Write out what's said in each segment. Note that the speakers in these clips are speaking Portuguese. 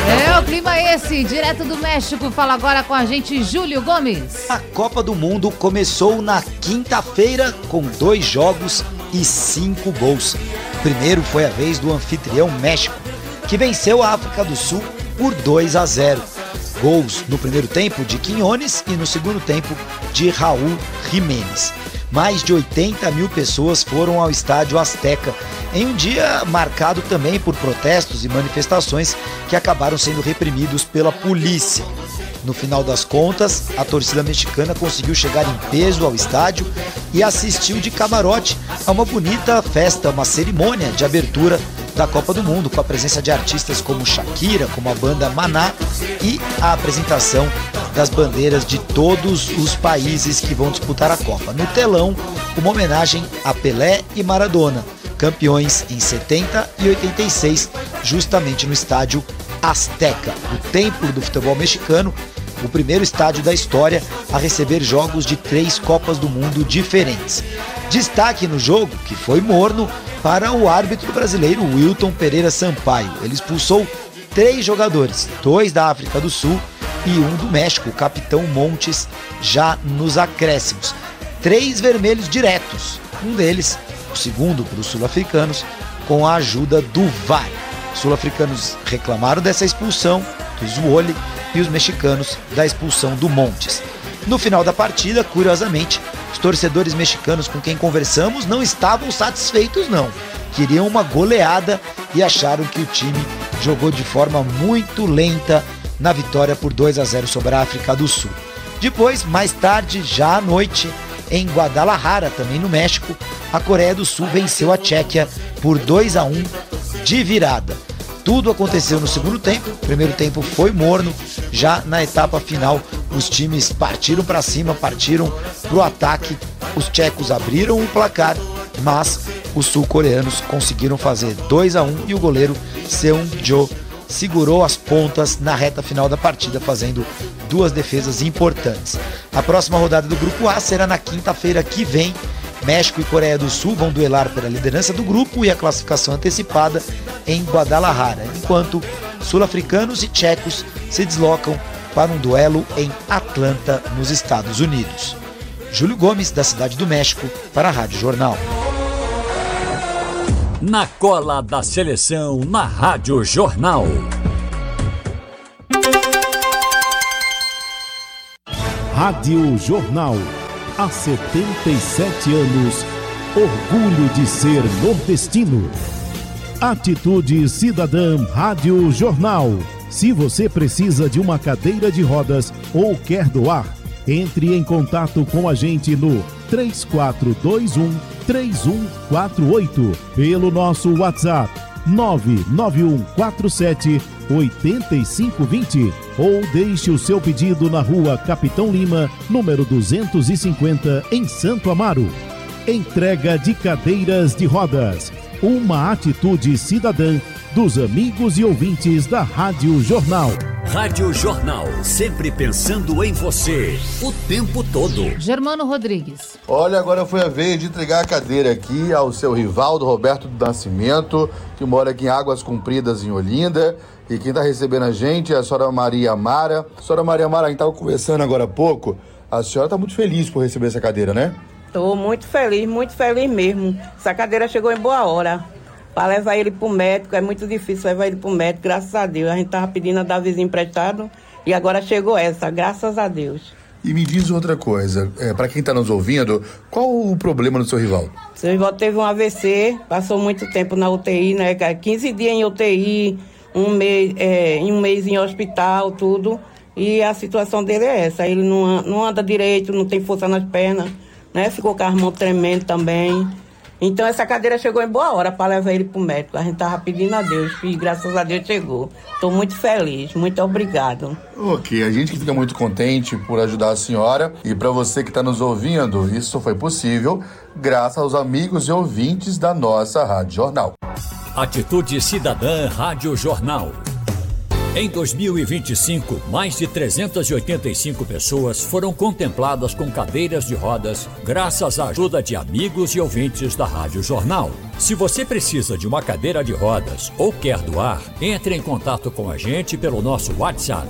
O clima é esse, direto do México. Fala agora com a gente, Júlio Gomes. A Copa do Mundo começou na quinta-feira com 2 jogos e 5 gols. Primeiro foi a vez do anfitrião México, que venceu a África do Sul por 2-0. Gols no primeiro tempo de Quiñones e no segundo tempo de Raúl Jiménez. Mais de 80 mil pessoas foram ao estádio Azteca, em um dia marcado também por protestos e manifestações que acabaram sendo reprimidos pela polícia. No final das contas, a torcida mexicana conseguiu chegar em peso ao estádio e assistiu de camarote a uma bonita festa, uma cerimônia de abertura da Copa do Mundo, com a presença de artistas como Shakira, como a banda Maná e a apresentação das bandeiras de todos os países que vão disputar a Copa. No telão, uma homenagem a Pelé e Maradona, campeões em 70 e 86, justamente no estádio Azteca, o templo do futebol mexicano, o primeiro estádio da história a receber jogos de 3 Copas do Mundo diferentes. Destaque no jogo, que foi morno, para o árbitro brasileiro Wilton Pereira Sampaio. Ele expulsou 3 jogadores, 2 da África do Sul e 1 do México, o capitão Montes, já nos acréscimos. 3 vermelhos diretos, um deles, o segundo para os sul-africanos, com a ajuda do VAR. Os sul-africanos reclamaram dessa expulsão do Zuoli e os mexicanos da expulsão do Montes. No final da partida, curiosamente, os torcedores mexicanos com quem conversamos não estavam satisfeitos não. Queriam uma goleada e acharam que o time jogou de forma muito lenta na vitória por 2-0 sobre a África do Sul. Depois, mais tarde, já à noite, em Guadalajara, também no México, a Coreia do Sul venceu a Tchequia por 2-1 de virada. Tudo aconteceu no segundo tempo, o primeiro tempo foi morno, já na etapa final os times partiram para cima, partiram para o ataque, os tchecos abriram o placar, mas os sul-coreanos conseguiram fazer 2-1 e o goleiro Seung-jo segurou as pontas na reta final da partida, fazendo 2 defesas importantes. A próxima rodada do Grupo A será na quinta-feira que vem. México e Coreia do Sul vão duelar pela liderança do grupo e a classificação antecipada em Guadalajara, enquanto sul-africanos e tchecos se deslocam para um duelo em Atlanta, nos Estados Unidos. Júlio Gomes, da Cidade do México, para a Rádio Jornal. Na cola da seleção, na Rádio Jornal. Rádio Jornal. Há 77 anos, orgulho de ser nordestino. Atitude Cidadã Rádio Jornal. Se você precisa de uma cadeira de rodas ou quer doar, entre em contato com a gente no 3421-3148, pelo nosso WhatsApp 99147-8520 ou deixe o seu pedido na Rua Capitão Lima, número 250, em Santo Amaro. Entrega de cadeiras de rodas, uma atitude cidadã dos amigos e ouvintes da Rádio Jornal. Rádio Jornal, sempre pensando em você, o tempo todo. Germano Rodrigues. Olha, agora foi a vez de entregar a cadeira aqui ao seu Rivaldo Roberto do Nascimento, que mora aqui em Águas Compridas, em Olinda. E quem está recebendo a gente é a senhora Maria Mara. Senhora Maria Mara, a gente estava conversando agora há pouco. A senhora está muito feliz por receber essa cadeira, né? Estou muito feliz mesmo. Essa cadeira chegou em boa hora. Para levar ele para o médico, é muito difícil levar ele para o médico, graças a Deus. A gente estava pedindo a da vizinha emprestado e agora chegou essa, graças a Deus. E me diz outra coisa, para quem está nos ouvindo, qual o problema do seu Rivaldo? Seu Rivaldo teve um AVC, passou muito tempo na UTI, né? 15 dias em UTI, um mês em hospital, tudo. E a situação dele é essa, ele não anda direito, não tem força nas pernas, né? Ficou com as mãos tremendo também. Então essa cadeira chegou em boa hora para levar ele para o médico. A gente estava pedindo a Deus e graças a Deus chegou. Estou muito feliz, muito obrigado. Ok, a gente que fica muito contente por ajudar a senhora. E para você que está nos ouvindo, isso foi possível graças aos amigos e ouvintes da nossa Rádio Jornal. Atitude Cidadã Rádio Jornal. Em 2025, mais de 385 pessoas foram contempladas com cadeiras de rodas graças à ajuda de amigos e ouvintes da Rádio Jornal. Se você precisa de uma cadeira de rodas ou quer doar, entre em contato com a gente pelo nosso WhatsApp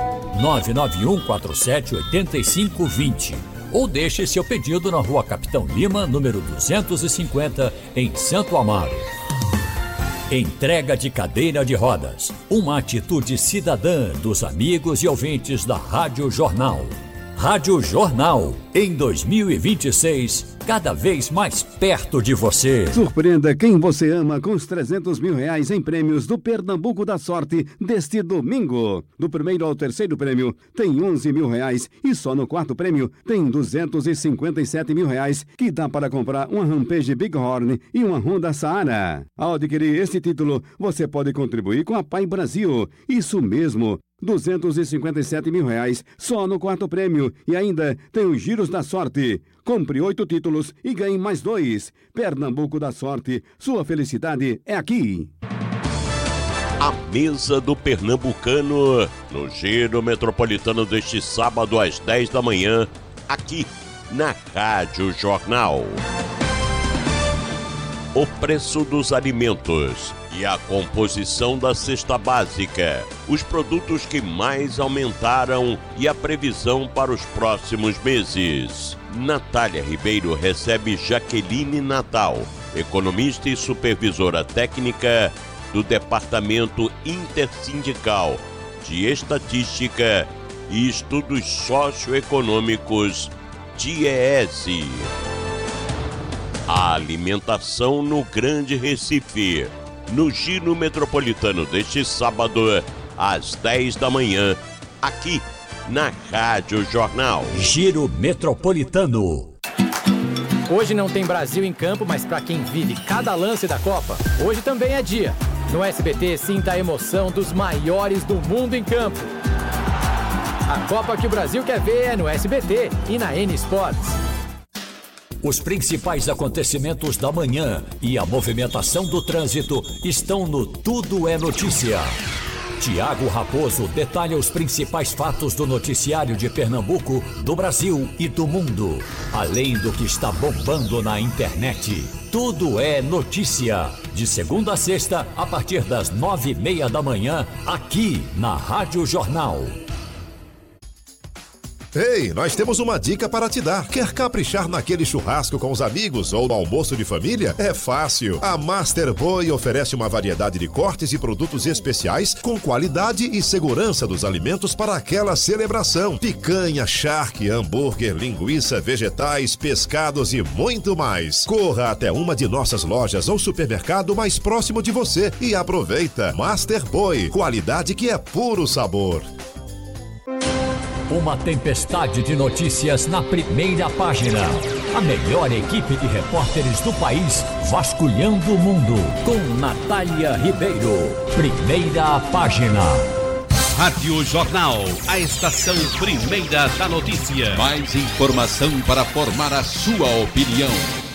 991478520 ou deixe seu pedido na Rua Capitão Lima, número 250, em Santo Amaro. Entrega de cadeira de rodas, uma atitude cidadã dos amigos e ouvintes da Rádio Jornal. Rádio Jornal, em 2026, cada vez mais perto de você. Surpreenda quem você ama com os R$300 mil em prêmios do Pernambuco da Sorte deste domingo. Do primeiro ao terceiro prêmio tem R$11 mil e só no quarto prêmio tem R$257 mil que dá para comprar uma Rampage Bighorn e uma Honda Saara. Ao adquirir este título, você pode contribuir com a Pai Brasil. Isso mesmo. R$257 mil só no quarto prêmio e ainda tem os giros da sorte. Compre 8 títulos e ganhe mais 2. Pernambuco da Sorte, sua felicidade é aqui. A mesa do pernambucano no Giro Metropolitano deste sábado às 10 da manhã, aqui na Rádio Jornal. O preço dos alimentos e a composição da cesta básica, os produtos que mais aumentaram e a previsão para os próximos meses. Natália Ribeiro recebe Jaqueline Natal, economista e supervisora técnica do Departamento Intersindical de Estatística e Estudos Socioeconômicos, DIEESE. A alimentação no Grande Recife, no Giro Metropolitano deste sábado, às 10 da manhã, aqui na Rádio Jornal. Giro Metropolitano. Hoje não tem Brasil em campo, mas para quem vive cada lance da Copa, hoje também é dia. No SBT, sinta a emoção dos maiores do mundo em campo. A Copa que o Brasil quer ver é no SBT e na N Sports. Os principais acontecimentos da manhã e a movimentação do trânsito estão no Tudo é Notícia. Tiago Raposo detalha os principais fatos do noticiário de Pernambuco, do Brasil e do mundo, além do que está bombando na internet. Tudo é Notícia, de segunda a sexta, a partir das 9h30 da manhã, aqui na Rádio Jornal. Ei, nós temos uma dica para te dar. Quer caprichar naquele churrasco com os amigos ou no almoço de família? É fácil. A Master Boi oferece uma variedade de cortes e produtos especiais com qualidade e segurança dos alimentos para aquela celebração. Picanha, charque, hambúrguer, linguiça, vegetais, pescados e muito mais. Corra até uma de nossas lojas ou supermercado mais próximo de você e aproveita. Master Boi, qualidade que é puro sabor. Uma tempestade de notícias na primeira página. A melhor equipe de repórteres do país vasculhando o mundo. Com Natália Ribeiro. Primeira página. Rádio Jornal, a estação primeira da notícia. Mais informação para formar a sua opinião.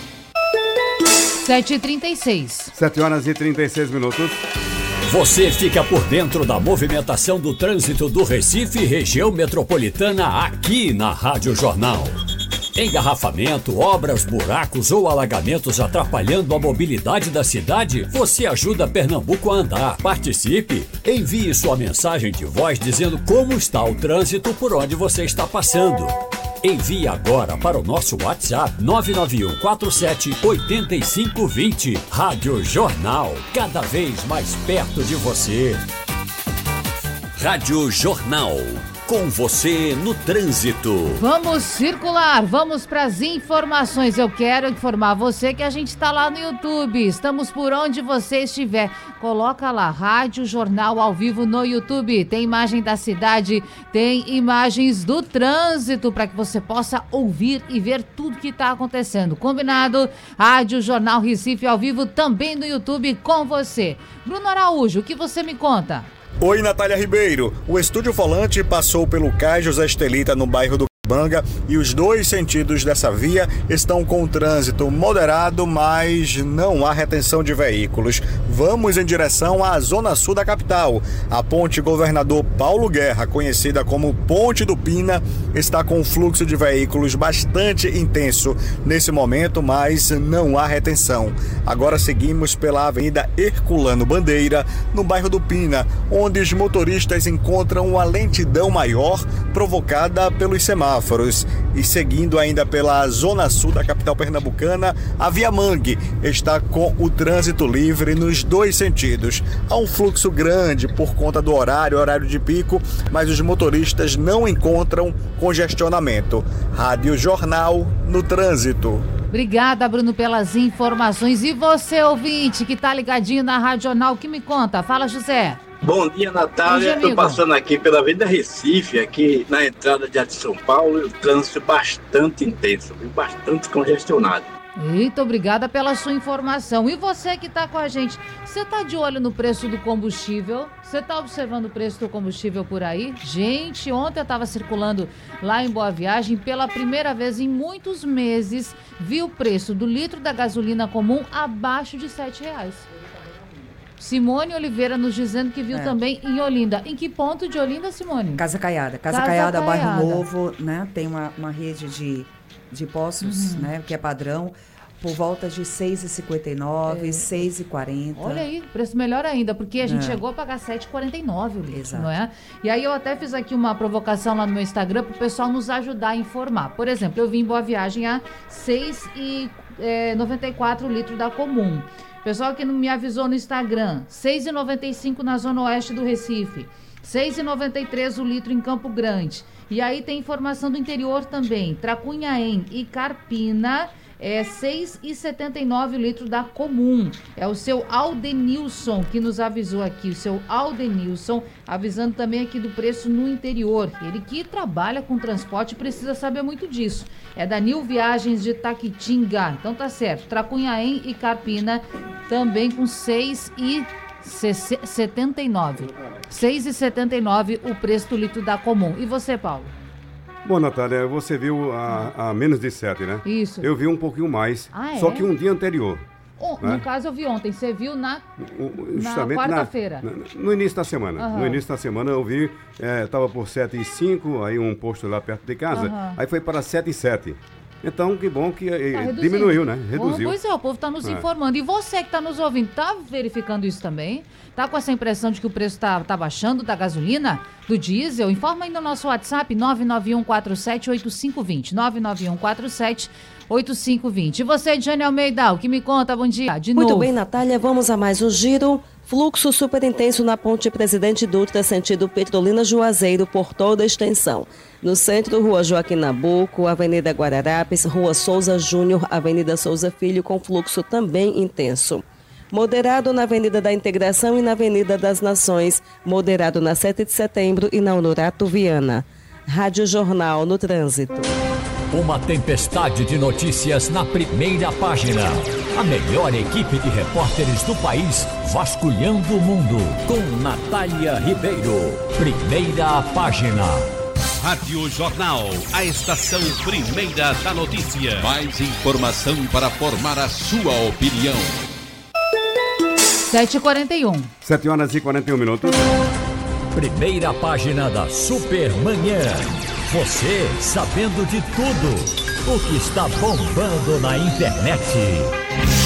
7h36. 7h36. Você fica por dentro da movimentação do trânsito do Recife e região metropolitana aqui na Rádio Jornal. Engarrafamento, obras, buracos ou alagamentos atrapalhando a mobilidade da cidade? Você ajuda Pernambuco a andar. Participe! Envie sua mensagem de voz dizendo como está o trânsito por onde você está passando. Envie agora para o nosso WhatsApp 991478520. Rádio Jornal, cada vez mais perto de você. Rádio Jornal, com você no trânsito. Vamos circular, vamos para as informações. Eu quero informar você que a gente está lá no YouTube. Estamos por onde você estiver. Coloca lá, Rádio Jornal ao vivo no YouTube. Tem imagem da cidade, tem imagens do trânsito para que você possa ouvir e ver tudo que está acontecendo. Combinado? Rádio Jornal Recife ao vivo também no YouTube com você. Bruno Araújo, o que você me conta? Oi, Natália Ribeiro. O Estúdio Volante passou pelo Cais José Estelita, no bairro do Banga, e os dois sentidos dessa via estão com trânsito moderado, mas não há retenção de veículos. Vamos em direção à zona sul da capital. A ponte Governador Paulo Guerra, conhecida como Ponte do Pina, está com um fluxo de veículos bastante intenso nesse momento, mas não há retenção. Agora seguimos pela Avenida Herculano Bandeira, no bairro do Pina, onde os motoristas encontram uma lentidão maior provocada pelos semáforos. E seguindo ainda pela zona sul da capital pernambucana, a Via Mangue está com o trânsito livre nos dois sentidos. Há um fluxo grande por conta do horário de pico, mas os motoristas não encontram congestionamento. Rádio Jornal no trânsito. Obrigada, Bruno, pelas informações. E você, ouvinte, que tá ligadinho na Rádio Jornal, que me conta? Fala, José. Bom dia, Natália. Estou passando aqui pela Avenida Recife, aqui na entrada de São Paulo, e o trânsito bastante intenso, bastante congestionado. Eita, obrigada pela sua informação. E você que está com a gente, você está de olho no preço do combustível? Você está observando o preço do combustível por aí? Gente, ontem eu estava circulando lá em Boa Viagem, pela primeira vez em muitos meses, vi o preço do litro da gasolina comum abaixo de R$7. Simone Oliveira nos dizendo que viu também em Olinda. Em que ponto de Olinda, Simone? Casa Caiada, bairro Novo, né? Tem uma rede de postos, né? Que é padrão, por volta de R$6,59, R$6,40. Olha aí, preço melhor ainda, porque a gente chegou a pagar R$7,49 o litro, não é? E aí eu até fiz aqui uma provocação lá no meu Instagram para o pessoal nos ajudar a informar. Por exemplo, eu vim em Boa Viagem a R$6,94 o litro da comum. Pessoal que não me avisou no Instagram, R$6,95 na zona oeste do Recife, R$6,93 o litro em Campo Grande. E aí tem informação do interior também, Tracunhaém e Carpina, R$6,79 o litro da comum. É o seu Aldenilson que nos avisou aqui, o seu Aldenilson, avisando também aqui do preço no interior. Ele que trabalha com transporte precisa saber muito disso. É da Nil Viagens de Taquitinga. Então tá certo, Tracunhaém e Carpina também com R$6,79 o preço do litro da comum. E você, Paulo? Bom, Natália, você viu a menos de 7, né? Isso. Eu vi um pouquinho mais, só que um dia anterior. No caso, eu vi ontem. Você viu na quarta-feira? No início da semana. No início da semana eu vi, estava por 7,5, aí um posto lá perto de casa, aí foi para 7,7. Então, que bom que diminuiu, né? Reduziu. Pois é, o povo está nos informando. E você que está nos ouvindo, está verificando isso também? Está com essa impressão de que o preço está baixando da gasolina, do diesel? Informa aí no nosso WhatsApp, 991478520. 991478520. E você, Jane Almeida, o que me conta? Bom dia. De novo. Muito bem, Natália, vamos a mais um giro. Fluxo super intenso na ponte Presidente Dutra, sentido Petrolina Juazeiro, por toda a extensão. No centro, Rua Joaquim Nabuco, Avenida Guararapes, Rua Souza Júnior, Avenida Souza Filho, com fluxo também intenso. Moderado na Avenida da Integração e na Avenida das Nações. Moderado na 7 de setembro e na Honorato Viana. Rádio Jornal no trânsito. Uma tempestade de notícias na primeira página. A melhor equipe de repórteres do país vasculhando o mundo. Com Natália Ribeiro. Primeira página. Rádio Jornal, a estação primeira da notícia. Mais informação para formar a sua opinião. 7h41. 7h41. Primeira página da Supermanhã. Você sabendo de tudo o que está bombando na internet.